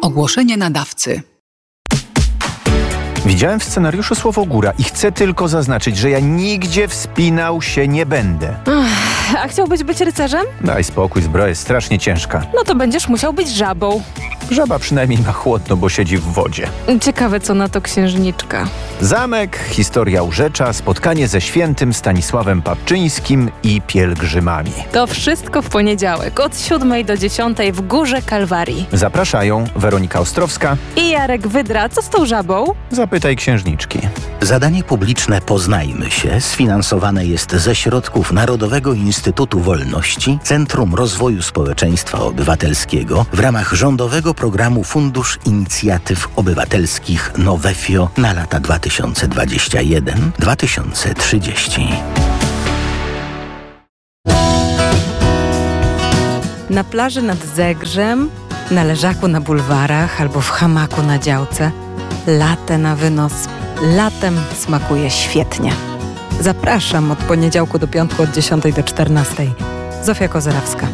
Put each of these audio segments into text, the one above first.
Ogłoszenie nadawcy. Widziałem w scenariuszu słowo góra i chcę tylko zaznaczyć, że ja nigdzie wspinał się nie będę. A chciałbyś być rycerzem? Daj spokój, zbroja jest strasznie ciężka. No to będziesz musiał być żabą. Żaba przynajmniej ma chłodno, bo siedzi w wodzie. Ciekawe, co na to księżniczka. Zamek, historia Urzecza, spotkanie ze świętym Stanisławem Papczyńskim i pielgrzymami. To wszystko w poniedziałek od 7 do 10 w Górze Kalwarii. Zapraszają Weronika Ostrowska I Jarek Wydra. Co z tą żabą? Zapytaj księżniczki. Zadanie publiczne Poznajmy się sfinansowane jest ze środków Narodowego Instytutu Wolności, Centrum Rozwoju Społeczeństwa Obywatelskiego w ramach rządowego programu Fundusz Inicjatyw Obywatelskich Nowefio na lata 2021-2030. Na plaży nad Zegrzem, na leżaku na bulwarach albo w hamaku na działce. Latę na wynos. Latem smakuje świetnie. Zapraszam od poniedziałku do piątku od 10 do 14. Zofia Kozerawska.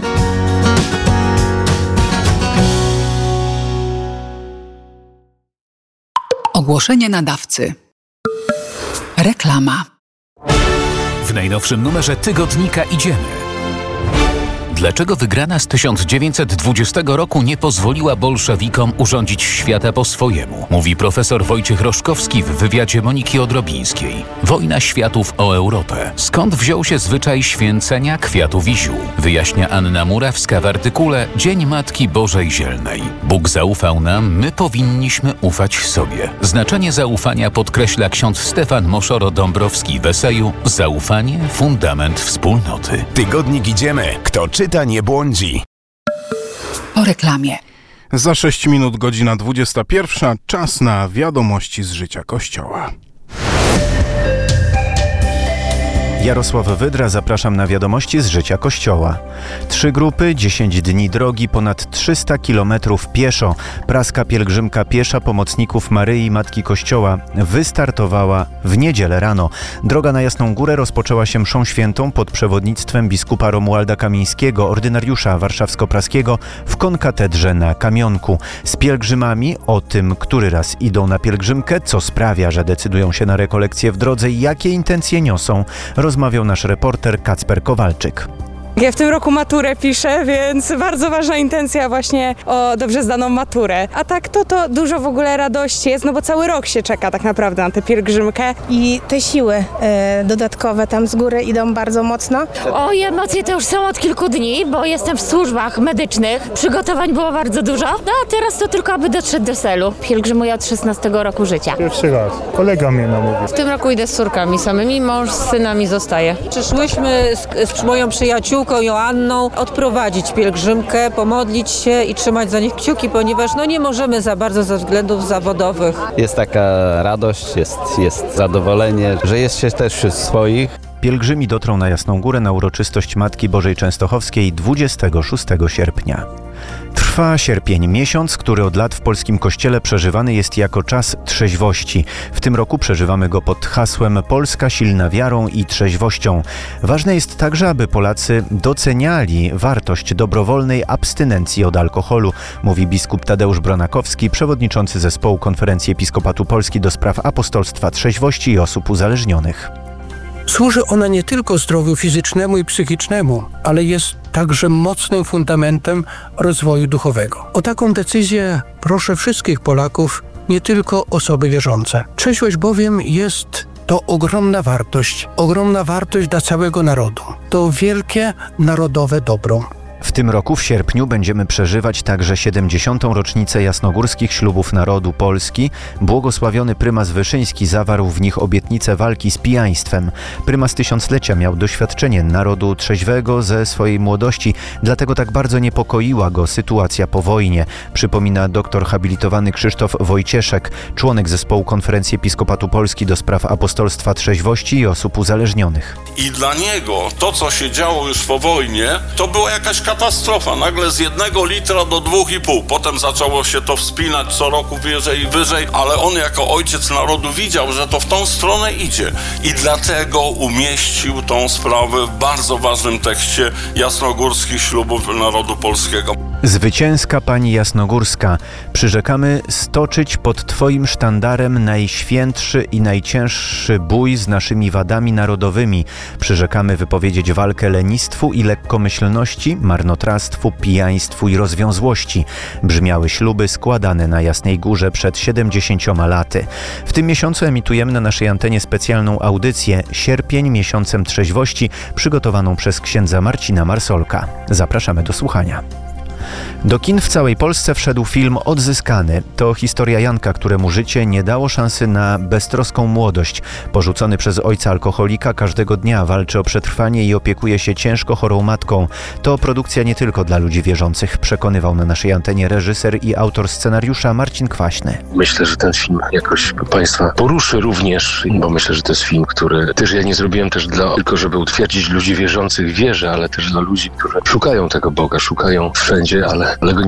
Ogłoszenie nadawcy. Reklama. W najnowszym numerze tygodnika Idziemy. Dlaczego wygrana z 1920 roku nie pozwoliła bolszewikom urządzić świata po swojemu? Mówi profesor Wojciech Roszkowski w wywiadzie Moniki Odrobińskiej. Wojna światów o Europę. Skąd wziął się zwyczaj święcenia kwiatów i ziół? Wyjaśnia Anna Murawska w artykule Dzień Matki Bożej Zielnej. Bóg zaufał nam, my powinniśmy ufać sobie. Znaczenie zaufania podkreśla ksiądz Stefan Moszoro-Dąbrowski w eseju Zaufanie – fundament wspólnoty. Tygodnik Idziemy. Kto czyta, nie błądzi. Po reklamie. Za 6 minut godzina 21. Czas na wiadomości z życia Kościoła. Jarosław Wydra, zapraszam na wiadomości z życia Kościoła. 3 grupy, 10 dni drogi, ponad 300 kilometrów pieszo. Praska pielgrzymka piesza pomocników Maryi Matki Kościoła wystartowała w niedzielę rano. Droga na Jasną Górę rozpoczęła się mszą świętą pod przewodnictwem biskupa Romualda Kamińskiego, ordynariusza warszawsko-praskiego w konkatedrze na Kamionku. Z pielgrzymami o tym, który raz idą na pielgrzymkę, co sprawia, że decydują się na rekolekcje w drodze i jakie intencje niosą, rozmawiał nasz reporter Kacper Kowalczyk. Ja w tym roku maturę piszę, więc bardzo ważna intencja właśnie o dobrze zdaną maturę. A tak to dużo w ogóle radości jest, no bo cały rok się czeka tak naprawdę na tę pielgrzymkę. I te siły dodatkowe tam z góry idą bardzo mocno. Oj, emocje to już są od kilku dni, bo jestem w służbach medycznych. Przygotowań było bardzo dużo. No a teraz to tylko aby dotrzeć do celu. Pielgrzymuję od 16 roku życia. Pierwszy raz. Kolega mnie namówił. W tym roku idę z córkami samymi, mąż z synami zostaje. Przyszłyśmy z moją przyjaciółką Joanną odprowadzić pielgrzymkę, pomodlić się i trzymać za nich kciuki, ponieważ nie możemy za bardzo ze względów zawodowych. Jest taka radość, jest zadowolenie, że jest się też wśród swoich. Pielgrzymi dotrą na Jasną Górę na uroczystość Matki Bożej Częstochowskiej 26 sierpnia. Trwa sierpień, miesiąc, który od lat w polskim kościele przeżywany jest jako czas trzeźwości. W tym roku przeżywamy go pod hasłem Polska silna wiarą i trzeźwością. Ważne jest także, aby Polacy doceniali wartość dobrowolnej abstynencji od alkoholu, mówi biskup Tadeusz Bronakowski, przewodniczący zespołu Konferencji Episkopatu Polski do spraw apostolstwa trzeźwości i osób uzależnionych. Służy ona nie tylko zdrowiu fizycznemu i psychicznemu, ale jest także mocnym fundamentem rozwoju duchowego. O taką decyzję proszę wszystkich Polaków, nie tylko osoby wierzące. Trzeźwość bowiem jest to ogromna wartość dla całego narodu. To wielkie narodowe dobro. W tym roku w sierpniu będziemy przeżywać także 70. rocznicę jasnogórskich ślubów narodu Polski. Błogosławiony prymas Wyszyński zawarł w nich obietnicę walki z pijaństwem. Prymas tysiąclecia miał doświadczenie narodu trzeźwego ze swojej młodości, dlatego tak bardzo niepokoiła go sytuacja po wojnie, przypomina doktor habilitowany Krzysztof Wojcieszek, członek zespołu Konferencji Episkopatu Polski do spraw apostolstwa trzeźwości i osób uzależnionych. I dla niego to, co się działo już po wojnie, to była jakaś katastrofa. Nagle z 1 litra do 2,5. Potem zaczęło się to wspinać co roku wyżej i wyżej, ale on jako ojciec narodu widział, że to w tą stronę idzie. I dlatego umieścił tą sprawę w bardzo ważnym tekście jasnogórskich ślubów narodu polskiego. Zwycięska Pani Jasnogórska, przyrzekamy stoczyć pod Twoim sztandarem najświętszy i najcięższy bój z naszymi wadami narodowymi. Przyrzekamy wypowiedzieć walkę lenistwu i lekkomyślności, marnotrawstwu, pijaństwu i rozwiązłości. Brzmiały śluby składane na Jasnej Górze przed 70 laty. W tym miesiącu emitujemy na naszej antenie specjalną audycję Sierpień miesiącem trzeźwości, przygotowaną przez księdza Marcina Marsolka. Zapraszamy do słuchania. Do kin w całej Polsce wszedł film Odzyskany. To historia Janka, któremu życie nie dało szansy na beztroską młodość. Porzucony przez ojca alkoholika, każdego dnia walczy o przetrwanie i opiekuje się ciężko chorą matką. To produkcja nie tylko dla ludzi wierzących, przekonywał na naszej antenie reżyser i autor scenariusza Marcin Kwaśny. Myślę, że ten film jakoś Państwa poruszy również, bo myślę, że to jest film, który też ja nie zrobiłem też tylko, żeby utwierdzić ludzi wierzących w wierze, ale też dla ludzi, którzy szukają tego Boga, szukają wszędzie, ale go